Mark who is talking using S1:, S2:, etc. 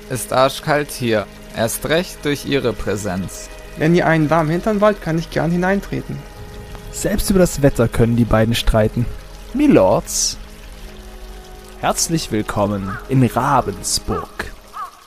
S1: Ist arschkalt hier. Erst recht durch Ihre Präsenz.
S2: Wenn ihr einen warmen Hintern wollt, kann ich gern hineintreten.
S3: Selbst über das Wetter können die beiden streiten. Milords, herzlich willkommen in Ravensburg.